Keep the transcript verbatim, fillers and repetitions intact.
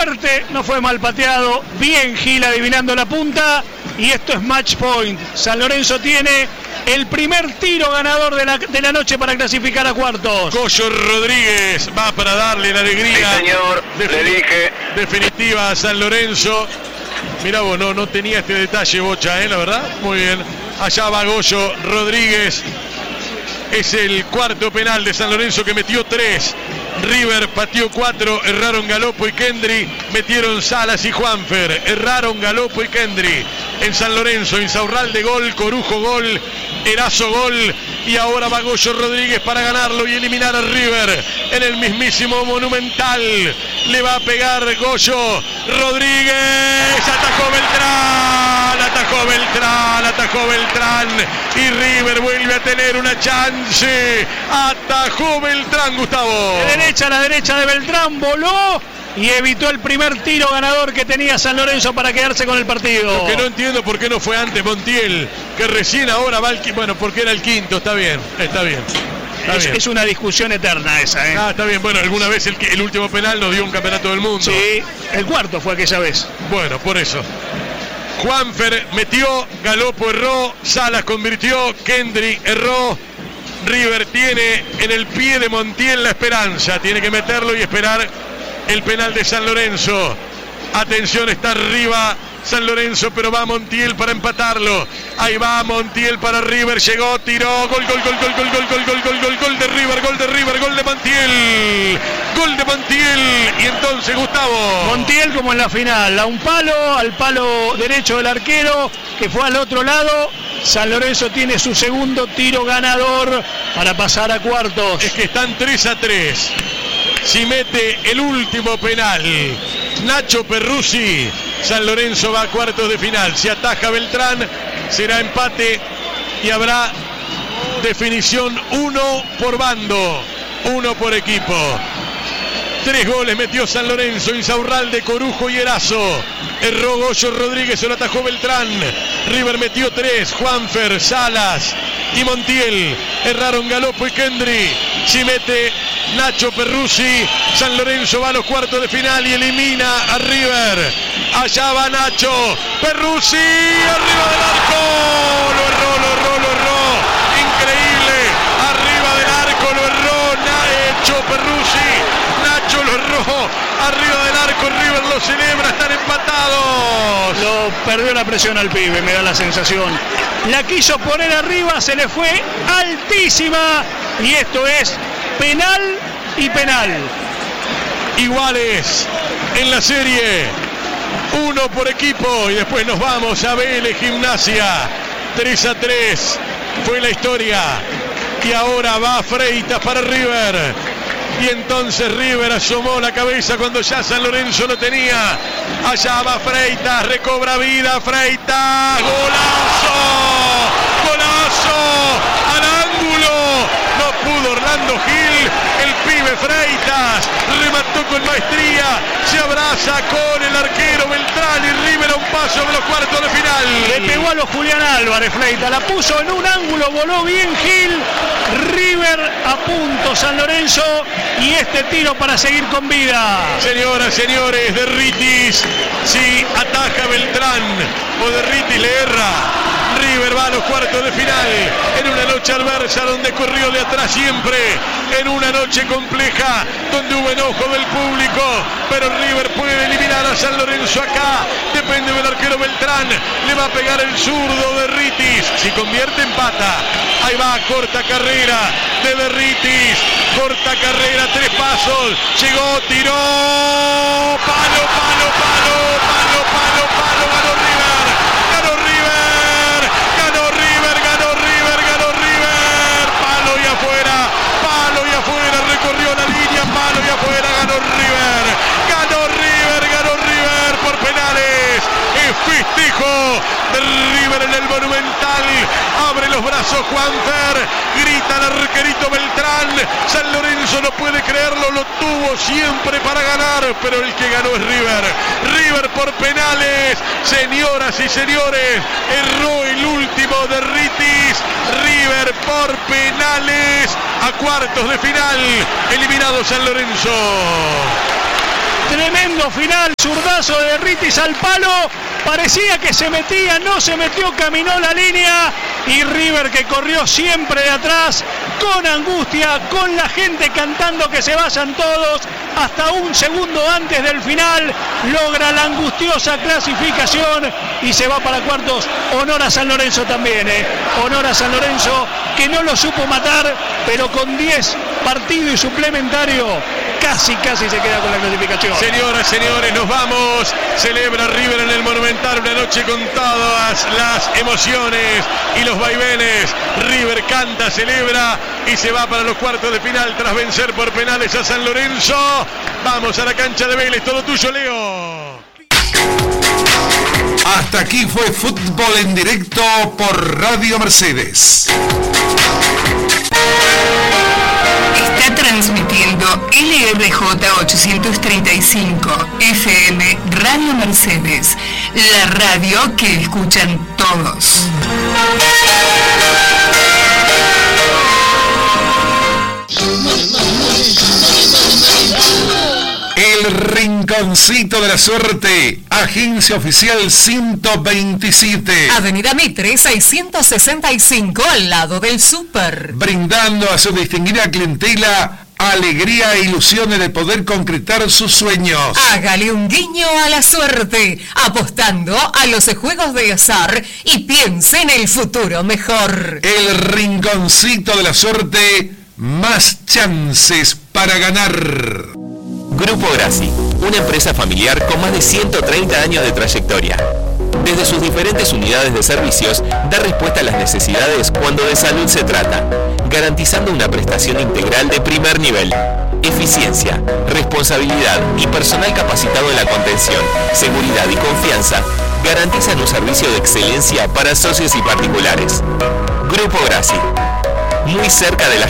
fuerte, no fue mal pateado. Bien Gil adivinando la punta. Y esto es match point. San Lorenzo tiene el primer tiro ganador de la, de la noche para clasificar a cuartos. Goyo Rodríguez va para darle la alegría. Sí, señor, defini- le dije. definitiva a San Lorenzo. Mirá vos, no, no tenía este detalle, Bocha, ¿eh? La verdad, muy bien. Allá va Goyo Rodríguez. Es el cuarto penal de San Lorenzo, que metió tres. River pateó cuatro, erraron Galopo y Kendry, metieron Salas y Juanfer, erraron Galopo y Kendry. En San Lorenzo, Insaurralde gol, Corujo gol, Erazo gol, y ahora va Goyo Rodríguez para ganarlo y eliminar a River en el mismísimo Monumental. Le va a pegar Goyo Rodríguez, atajó Beltrán, atajó Beltrán, atajó Beltrán, y River vuelve a tener una chance. Atajó Beltrán, Gustavo. De derecha a la derecha de Beltrán, voló y evitó el primer tiro ganador que tenía San Lorenzo para quedarse con el partido. Lo que no entiendo por qué no fue antes Montiel, que recién ahora va al quinto. Bueno, porque era el quinto, está bien, está bien. Está es, bien. es una discusión eterna esa, ¿eh? Ah, está bien, bueno, alguna vez el, el último penal nos dio un campeonato del mundo. Sí, el cuarto fue aquella vez. Bueno, por eso. Juanfer metió, Galopo erró, Salas convirtió, Kendry erró. River tiene en el pie de Montiel la esperanza, tiene que meterlo y esperar el penal de San Lorenzo. Atención, está arriba San Lorenzo, pero va Montiel para empatarlo. Ahí va Montiel para River, llegó, tiró, gol, gol, gol, gol, gol, gol, gol, gol, gol, gol, gol de River, gol de River, gol de Montiel, gol de Montiel. Y entonces, Gustavo, Montiel como en la final, a un palo, al palo derecho del arquero, que fue al otro lado. San Lorenzo tiene su segundo tiro ganador para pasar a cuartos. es que están tres a tres. Si mete el último penal Nacho Perruzzi, San Lorenzo va a cuartos de final. Si ataja Beltrán, será empate y habrá definición uno por bando, uno por equipo. Tres goles metió San Lorenzo, Insaurralde, Corujo y Erazo. Erró Goyo Rodríguez, se lo atajó Beltrán. River metió tres, Juanfer, Salas y Montiel. Erraron Galopo y Kendry. Si mete Nacho Perruzzi, San Lorenzo va a los cuartos de final y elimina a River. Allá va Nacho Perruzzi, arriba del arco. Lo erró, lo erró, lo erró. Increíble, arriba del arco lo erró Nacho Perruzzi. Nacho lo erró, arriba del arco, River lo celebra, están empatados. Lo perdió la presión al pibe, me da la sensación. La quiso poner arriba, se le fue altísima. Y esto es penal y penal. Iguales en la serie, uno por equipo. Y después nos vamos a Vélez Gimnasia. tres a tres fue la historia. Y ahora va Freitas para River. Y entonces River asomó la cabeza cuando ya San Lorenzo lo tenía. Allá va Freitas, recobra vida Freitas. ¡Golazo! ¡Golazo! ¡Al ángulo! No pudo Orlando Gil. El pibe Freitas remató con maestría. Se abraza con el arquero Beltrán y River a un paso de los cuartos de final. Le pegó a los Julián Álvarez Freitas, la puso en un ángulo, voló bien Gil. River a punto San Lorenzo y este tiro para seguir con vida. Señoras, señores, Derritis, si ataja Beltrán o Derritis le erra, River va a los cuartos de final en una noche adversa donde corrió de atrás siempre, en una noche compleja donde hubo enojo del público, pero River puede eliminar a San Lorenzo acá, depende del arquero Beltrán, le va a pegar el zurdo Derritis, si convierte empata. Ahí va, corta carrera de Derritis, corta carrera, tres pasos, llegó, tiró, palo, palo, palo, palo, palo, palo, ganó River, ganó River, ganó River, ganó River, ganó River, palo y afuera, palo y afuera, recorrió la línea, palo y afuera, ganó River, ganó River, ganó River por penales, es festejo de River en el Monumental, abre los brazos Juanfer, grita al arquerito Beltrán, San Lorenzo no puede creerlo, lo tuvo siempre para ganar, pero el que ganó es River, River por penales, señoras y señores, erró el último de Derritis, River por penales, a cuartos de final, eliminado San Lorenzo. Tremendo final, zurdazo de Derritis al palo, parecía que se metía, no se metió, caminó la línea y River, que corrió siempre de atrás, con angustia, con la gente cantando que se vayan todos, hasta un segundo antes del final, logra la angustiosa clasificación y se va para cuartos. Honor a San Lorenzo también, eh. honor a San Lorenzo, que no lo supo matar, pero con diez partido y suplementario, casi, casi se queda con la clasificación. Señoras, señores, nos vamos. Celebra River en el Monumental, una noche con todas las emociones y los vaivenes. River canta, celebra y se va para los cuartos de final tras vencer por penales a San Lorenzo. Vamos a la cancha de Vélez, todo tuyo, Leo. Hasta aquí fue Fútbol en Directo por Radio Mercedes. Está transmitiendo L R J ochocientos treinta y cinco F M Radio Mercedes, la radio que escuchan todos. El Rinconcito de la Suerte, agencia oficial ciento veintisiete. Avenida Mitre seiscientos sesenta y cinco, al lado del súper. Brindando a su distinguida clientela alegría e ilusiones de poder concretar sus sueños. Hágale un guiño a la suerte, apostando a los juegos de azar y piense en el futuro mejor. El Rinconcito de la Suerte, más chances para ganar. Grupo Grassi, una empresa familiar con más de ciento treinta años de trayectoria. Desde sus diferentes unidades de servicios, da respuesta a las necesidades cuando de salud se trata, garantizando una prestación integral de primer nivel. Eficiencia, responsabilidad y personal capacitado en la contención, seguridad y confianza garantizan un servicio de excelencia para socios y particulares. Grupo Grassi, muy cerca de la